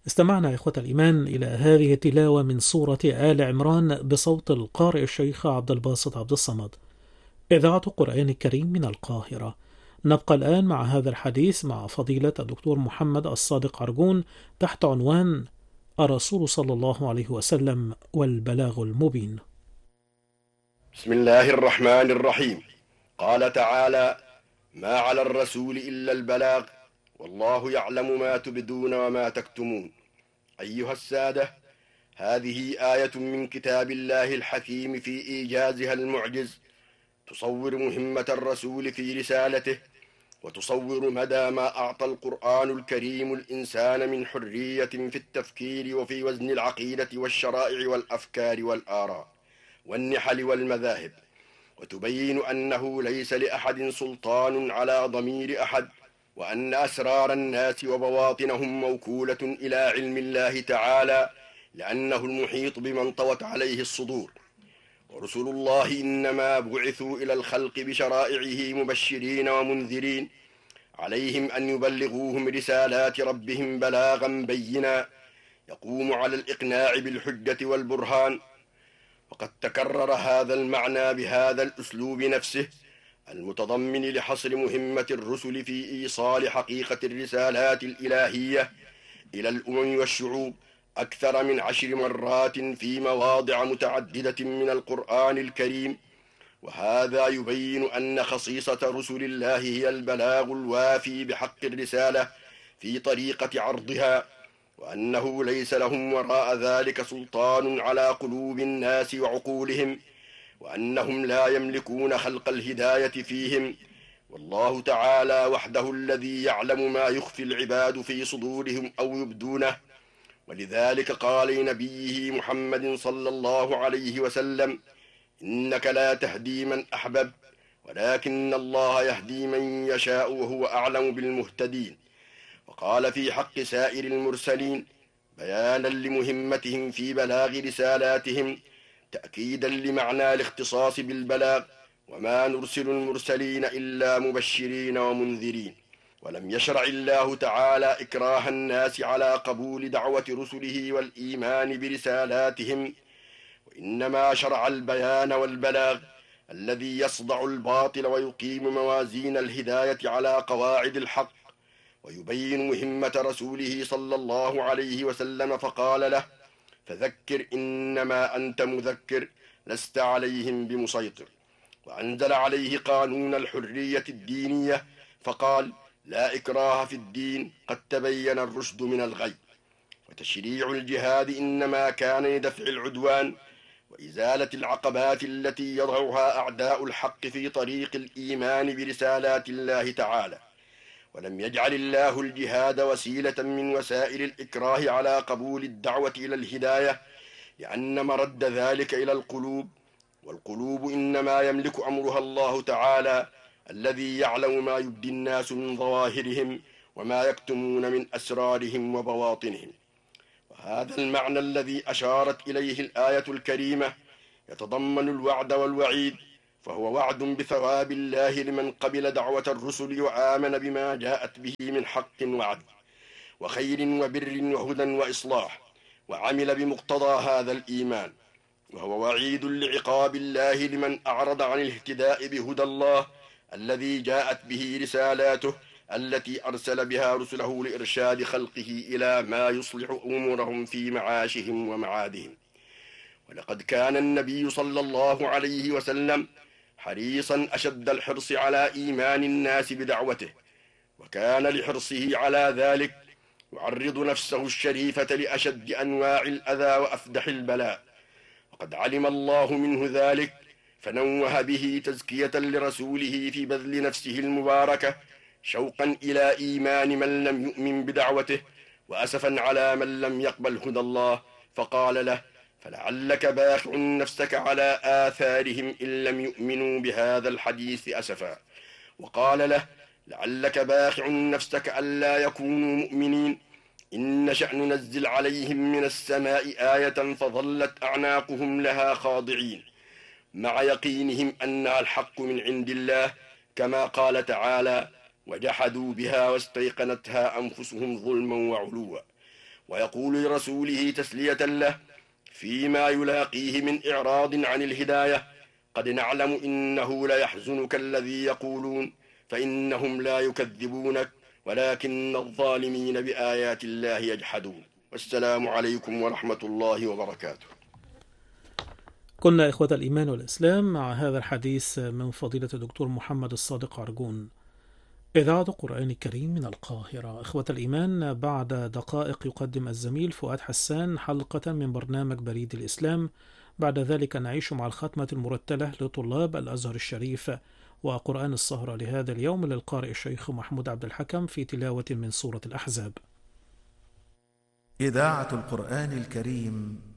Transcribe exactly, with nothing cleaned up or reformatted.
استمعنا إخوة الإيمان إلى هذه التلاوة من سورة آل عمران بصوت القارئ الشيخ عبد الباسط عبد الصمد، إذاعة قرآن الكريم من القاهرة. نبقى الآن مع هذا الحديث مع فضيلة الدكتور محمد الصادق عرجون تحت عنوان الرسول صلى الله عليه وسلم والبلاغ المبين. بسم الله الرحمن الرحيم. قال تعالى: ما على الرسول إلا البلاغ والله يعلم ما تبدون وما تكتمون. أيها السادة، هذه آية من كتاب الله الحكيم في إيجازها المعجز، تصور مهمة الرسول في رسالته، وتصور مدى ما أعطى القرآن الكريم الإنسان من حرية في التفكير وفي وزن العقيدة والشرائع والأفكار والآراء والنحل والمذاهب، وتبين أنه ليس لأحد سلطان على ضمير أحد، وأن أسرار الناس وبواطنهم موكولة إلى علم الله تعالى، لأنه المحيط بمن طوت عليه الصدور. ورسل الله إنما بعثوا إلى الخلق بشرائعه مبشرين ومنذرين، عليهم أن يبلغوهم رسالات ربهم بلاغا بينا يقوم على الإقناع بالحجة والبرهان. وقد تكرر هذا المعنى بهذا الأسلوب نفسه المتضمن لحصر مهمة الرسل في إيصال حقيقة الرسالات الإلهية إلى الأمم والشعوب أكثر من عشر مرات في مواضع متعددة من القرآن الكريم. وهذا يبين أن خصيصة رسل الله هي البلاغ الوافي بحق الرسالة في طريقة عرضها، وأنه ليس لهم وراء ذلك سلطان على قلوب الناس وعقولهم، وأنهم لا يملكون خلق الهداية فيهم، والله تعالى وحده الذي يعلم ما يخفي العباد في صدورهم أو يبدونه. ولذلك قال لنبيه محمد صلى الله عليه وسلم: إنك لا تهدي من أحببت ولكن الله يهدي من يشاء وهو أعلم بالمهتدين. وقال في حق سائر المرسلين بيانا لمهمتهم في بلاغ رسالاتهم، تأكيدا لمعنى الاختصاص بالبلاغ: وما نرسل المرسلين إلا مبشرين ومنذرين. ولم يشرع الله تعالى إكراه الناس على قبول دعوة رسله والإيمان برسالاتهم، وإنما شرع البيان والبلاغ الذي يصدع الباطل ويقيم موازين الهداية على قواعد الحق، ويبين مهمة رسوله صلى الله عليه وسلم، فقال له: فذكر إنما أنت مذكر لست عليهم بمسيطر. وأنزل عليه قانون الحرية الدينية فقال: لا إكراه في الدين قد تبين الرشد من الغي. وتشريع الجهاد إنما كان لدفع العدوان وإزالة العقبات التي يضعها أعداء الحق في طريق الإيمان برسالات الله تعالى. ولم يجعل الله الجهاد وسيلة من وسائل الإكراه على قبول الدعوة إلى الهداية، لأن مرد ذلك إلى القلوب، والقلوب إنما يملك أمرها الله تعالى الذي يعلم ما يبدي الناس من ظواهرهم وما يكتمون من أسرارهم وبواطنهم. وهذا المعنى الذي أشارت إليه الآية الكريمة يتضمن الوعد والوعيد، فهو وعد بثواب الله لمن قبل دعوة الرسل وآمن بما جاءت به من حق وعدل وخير وبر وهدى وإصلاح، وعمل بمقتضى هذا الإيمان. وهو وعيد لعقاب الله لمن أعرض عن الاهتداء بهدى الله الذي جاءت به رسالاته التي أرسل بها رسله لإرشاد خلقه إلى ما يصلح أمورهم في معاشهم ومعادهم. ولقد كان النبي صلى الله عليه وسلم حريصا أشد الحرص على إيمان الناس بدعوته، وكان لحرصه على ذلك يعرض نفسه الشريفة لأشد أنواع الأذى وأفدح البلاء، وقد علم الله منه ذلك فنوه به تزكية لرسوله في بذل نفسه المباركة، شوقا إلى إيمان من لم يؤمن بدعوته، وأسفا على من لم يقبل هدى الله، فقال له: فلعلك باخع نفسك على آثارهم إن لم يؤمنوا بهذا الحديث أسفا. وقال له: لعلك باخع نفسك ألا يكونوا مؤمنين إن نشأ ننزل عليهم من السماء آية فظلت أعناقهم لها خاضعين، مع يقينهم أنها الحق من عند الله، كما قال تعالى: وجحدوا بها واستيقنتها أنفسهم ظلما وعلوا. ويقول لرسوله تسلية له فيما يلاقيه من إعراض عن الهداية: قد نعلم إنه ليحزنك الذي يقولون فإنهم لا يكذبونك ولكن الظالمين بآيات الله يجحدون. والسلام عليكم ورحمة الله وبركاته. كنا إخوة الإيمان والإسلام مع هذا الحديث من فضيلة الدكتور محمد الصادق عرجون، إذاعة القرآن الكريم من القاهرة. إخوة الإيمان، بعد دقائق يقدم الزميل فؤاد حسان حلقة من برنامج بريد الإسلام. بعد ذلك نعيش مع الختمة المرتلة لطلاب الأزهر الشريف وقرآن السهرة لهذا اليوم للقارئ الشيخ محمود عبد الحكم في تلاوة من سورة الأحزاب. إذاعة القرآن الكريم